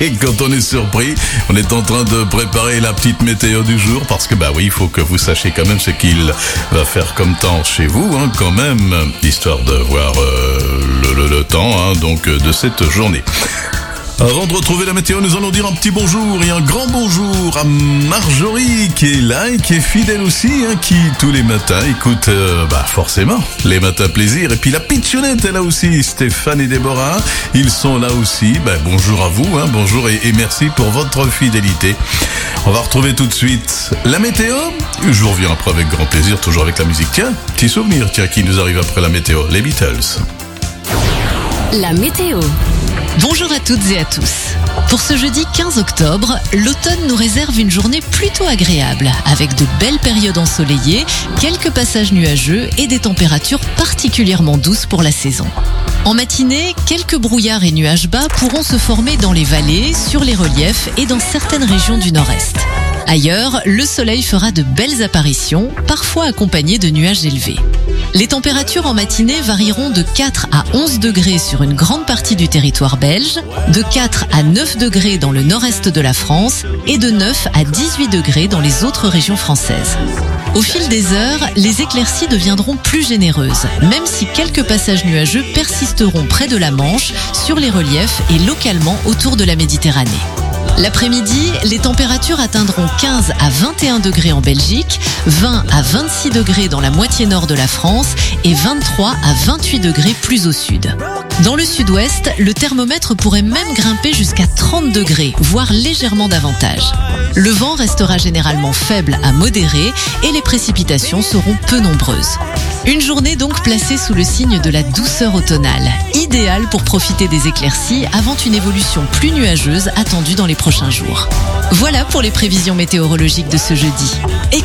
Et quand on est surpris, on est en train de préparer la petite météo du jour parce que oui, il faut que vous sachiez quand même ce qu'il va faire comme temps chez vous, quand même, histoire de voir le temps donc de cette journée. Avant de retrouver la météo, nous allons dire un petit bonjour et un grand bonjour à Marjorie qui est là et qui est fidèle aussi, qui tous les matins écoute forcément les matins plaisir. Et puis la pitchounette est là aussi, Stéphane et Déborah, ils sont là aussi. Bonjour à vous, bonjour et merci pour votre fidélité. On va retrouver tout de suite la météo. Je vous reviens après avec grand plaisir, toujours avec la musique. Tiens, petit souvenir qui nous arrive après la météo, les Beatles. La météo. Bonjour à toutes et à tous. Pour ce jeudi 15 octobre, l'automne nous réserve une journée plutôt agréable, avec de belles périodes ensoleillées, quelques passages nuageux et des températures particulièrement douces pour la saison. En matinée, quelques brouillards et nuages bas pourront se former dans les vallées, sur les reliefs et dans certaines régions du nord-est. Ailleurs, le soleil fera de belles apparitions, parfois accompagnées de nuages élevés. Les températures en matinée varieront de 4 à 11 degrés sur une grande partie du territoire belge, de 4 à 9 degrés dans le nord-est de la France et de 9 à 18 degrés dans les autres régions françaises. Au fil des heures, les éclaircies deviendront plus généreuses, même si quelques passages nuageux persisteront près de la Manche, sur les reliefs et localement autour de la Méditerranée. L'après-midi, les températures atteindront 15 à 21 degrés en Belgique, 20 à 26 degrés dans la moitié nord de la France et 23 à 28 degrés plus au sud. Dans le sud-ouest, le thermomètre pourrait même grimper jusqu'à 30 degrés, voire légèrement davantage. Le vent restera généralement faible à modéré et les précipitations seront peu nombreuses. Une journée donc placée sous le signe de la douceur automnale, idéale pour profiter des éclaircies avant une évolution plus nuageuse attendue dans les prochains jours. Voilà pour les prévisions météorologiques de ce jeudi.